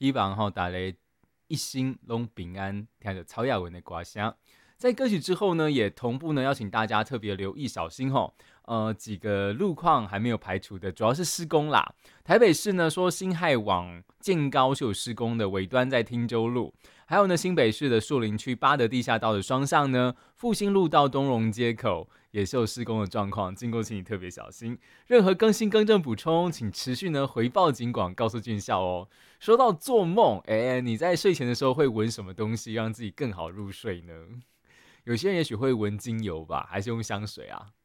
希望大家一心拢平安，听着曹雅文的歌声。在歌曲之后呢，也同步呢邀请大家特别留意小心几个路况还没有排除的，主要是施工啦。台北市呢说辛亥往建高是有施工的，尾端在汀州路。还有呢，新北市的树林区八德地下道的双向呢，复兴路到东荣街口也是有施工的状况，经过请你特别小心。任何更新更正补充，请持续呢回报警广，告诉俊孝哦。说到做梦，你在睡前的时候会闻什么东西让自己更好入睡呢？有些人也许会闻精油吧，还是用香水啊？